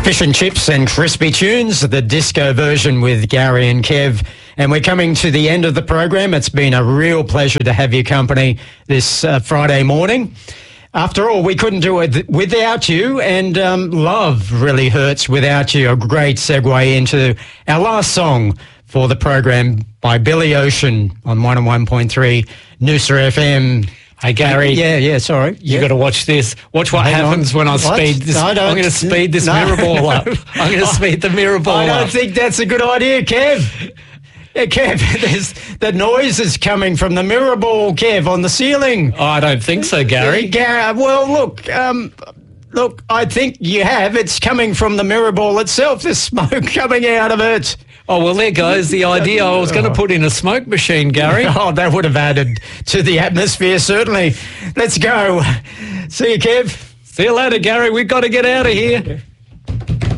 Fish and chips and crispy tunes, the disco version with Gary and Kev. And we're coming to the end of the program. It's been a real pleasure to have your company this Friday morning. After all, we couldn't do it without you, and love really hurts without you. A great segue into our last song for the program by Billy Ocean on 101.3 Noosa FM. Hey, Gary. Yeah, sorry. You got to watch this. Watch what happens when I speed this. I'm going to speed this mirror ball up. I'm going to speed the mirror ball up. I don't think that's a good idea, Kev. Yeah, Kev, the noise is coming from the mirror ball, Kev, on the ceiling. Oh, I don't think so, Gary. Well, look, I think you have. It's coming from the mirror ball itself. There's smoke coming out of it. Oh, well, there goes the idea. I was going to put in a smoke machine, Gary. Oh, that would have added to the atmosphere, certainly. Let's go. See you, Kev. See you later, Gary. We've got to get out of here.